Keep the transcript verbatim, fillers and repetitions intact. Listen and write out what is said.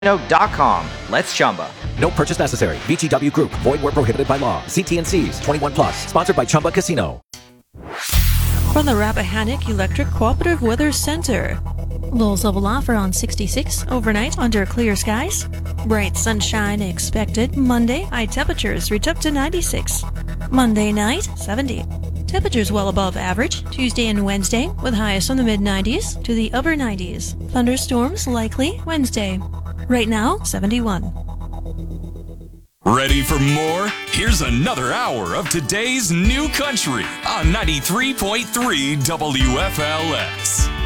dot com. Let's Chumba. No purchase necessary. V G W Group. Void where prohibited by law. See T and C's. twenty-one plus. Sponsored by Chumba Casino. From the Rappahannock Electric Cooperative Weather Center. Lows level offer on sixty-six overnight under clear skies. Bright sunshine expected Monday. High temperatures reach up to ninety-six. Monday night, seventy. Temperatures well above average Tuesday and Wednesday with highs from the mid nineties to the upper nineties. Thunderstorms likely Wednesday. Right now, seventy-one. Ready for more? Here's another hour of today's new country on ninety-three point three W F L S.